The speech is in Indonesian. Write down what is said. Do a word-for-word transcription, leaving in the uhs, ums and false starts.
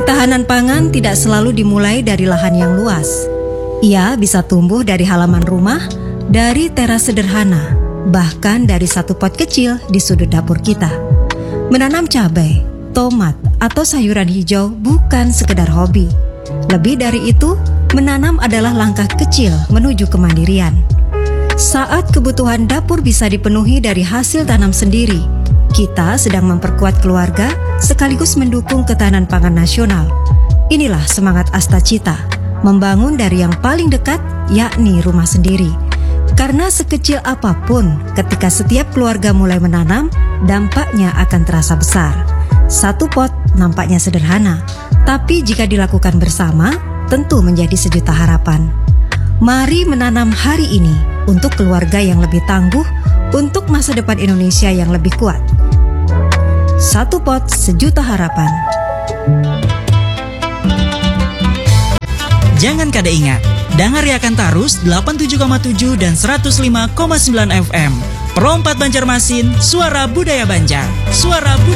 Ketahanan pangan tidak selalu dimulai dari lahan yang luas. Ia bisa tumbuh dari halaman rumah, dari teras sederhana, bahkan dari satu pot kecil di sudut dapur kita. Menanam cabai, tomat, atau sayuran hijau bukan sekedar hobi. Lebih dari itu, menanam adalah langkah kecil menuju kemandirian. Saat kebutuhan dapur bisa dipenuhi dari hasil tanam sendiri, kita sedang memperkuat keluarga sekaligus mendukung ketahanan pangan nasional. Inilah semangat Astacita, membangun dari yang paling dekat, yakni rumah sendiri. Karena sekecil apapun, ketika setiap keluarga mulai menanam, dampaknya akan terasa besar. Satu pot nampaknya sederhana, tapi jika dilakukan bersama, tentu menjadi sejuta harapan. Mari menanam hari ini untuk keluarga yang lebih tangguh, untuk masa depan Indonesia yang lebih kuat. Satu pot sejuta harapan. Jangan kada ingat, dangariakan tarus delapan puluh tujuh koma tujuh dan seratus lima koma sembilan F M. Pro empat Banjarmasin, suara budaya Banjar. Suara budaya